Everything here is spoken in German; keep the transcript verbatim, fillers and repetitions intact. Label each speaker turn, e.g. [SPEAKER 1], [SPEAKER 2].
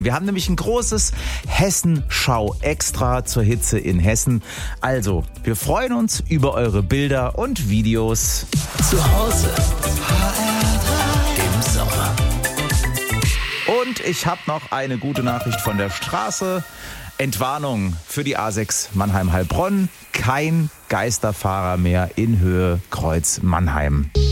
[SPEAKER 1] Wir haben nämlich ein großes Hessenschau extra zur Hitze in Hessen. Also, wir freuen uns über eure Bilder und Videos.
[SPEAKER 2] Zu Hause H R drei im Sommer.
[SPEAKER 1] Und ich habe noch eine gute Nachricht von der Straße. Entwarnung für die A sechs Mannheim-Heilbronn. Kein Geisterfahrer mehr in Höhe Kreuz Mannheim.